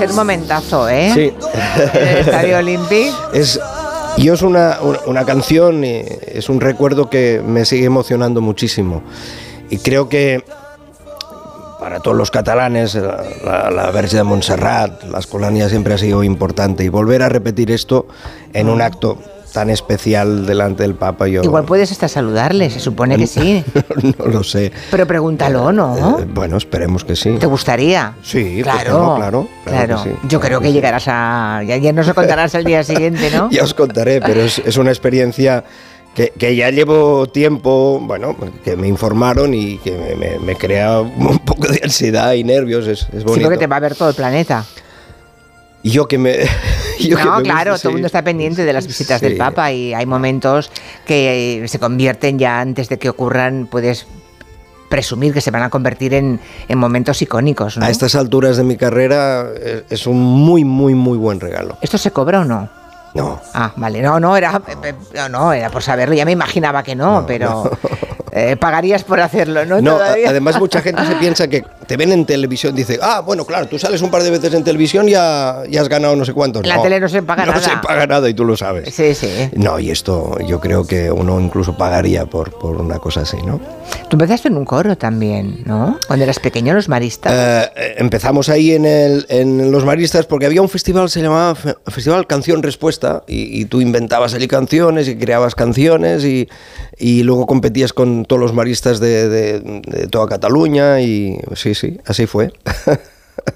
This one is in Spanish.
ser un momentazo, ¿eh? Sí. En el Estadio Olímpic. Es una canción, es un recuerdo que me sigue emocionando muchísimo. Y creo que para todos los catalanes la Verge de Montserrat, la Escolania siempre ha sido importante. Y volver a repetir esto en un acto tan especial delante del Papa. Igual puedes hasta saludarle, se supone que sí. No lo sé. Pero pregúntalo, ¿no? Bueno, esperemos que sí. ¿Te gustaría? Sí, claro, claro. Que sí, yo creo que llegarás a... Ya nos lo contarás el día siguiente, ¿no? Ya os contaré, pero es una experiencia que ya llevo tiempo, bueno, que me informaron y que me crea un poco de ansiedad y nervios, es bonito. Sí, porque te va a ver todo el planeta. Y yo que me... claro, todo el mundo está pendiente de las visitas del Papa y hay momentos que se convierten ya antes de que ocurran, puedes presumir que se van a convertir en momentos icónicos, ¿no? A estas alturas de mi carrera es un muy, muy, muy buen regalo. ¿Esto se cobra o no? No. Ah, vale, no, era por saberlo, ya me imaginaba que no, pero... pagarías por hacerlo, ¿no? No, además mucha gente se piensa que te ven en televisión, dice, bueno, claro, tú sales un par de veces en televisión y ya has ganado no sé cuántos. La tele no se paga nada. No se paga nada y tú lo sabes. Sí. No, y esto yo creo que uno incluso pagaría por una cosa así, ¿no? Tú empezaste en un coro también, ¿no? Cuando eras pequeño, los Maristas. Empezamos ahí en los Maristas porque había un festival, se llamaba Festival Canción Respuesta, y tú inventabas allí canciones y creabas canciones y luego competías con todos los maristas de toda Cataluña y sí, así fue.